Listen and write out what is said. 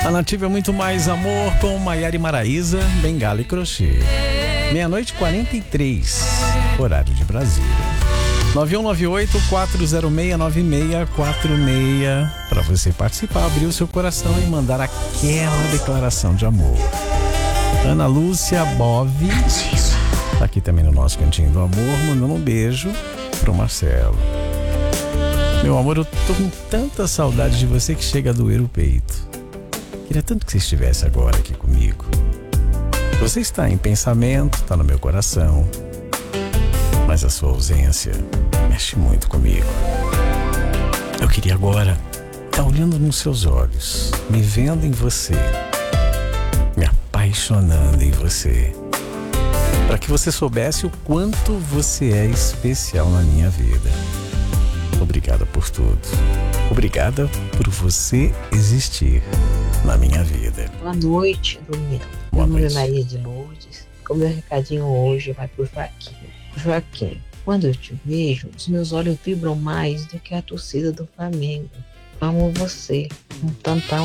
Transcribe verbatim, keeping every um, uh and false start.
A Nativa é muito mais amor com Maiara e Maraísa, Bengala e Crochê. Meia-noite e quarenta e três, horário de Brasília. nove um nove oito, quatro zero seis, nove seis quatro seis para você participar, abrir o seu coração e mandar aquela declaração de amor. Ana Lúcia Bove tá aqui também no nosso Cantinho do Amor, mandando um beijo pro Marcelo. Meu amor, eu tô com tanta saudade de você que chega a doer o peito. Queria tanto que você estivesse agora aqui comigo. Você está em pensamento, está no meu coração, mas a sua ausência mexe muito comigo. Eu queria agora estar olhando nos seus olhos, me vendo em você, me apaixonando em você, para que você soubesse o quanto você é especial na minha vida. Obrigada por tudo. Obrigada por você existir na minha vida. Boa noite, Domingão. Meu nome é Maria de Lourdes. O meu recadinho hoje vai pro Joaquim. Joaquim, quando eu te vejo, os meus olhos vibram mais do que a torcida do Flamengo. Amo você, um tantão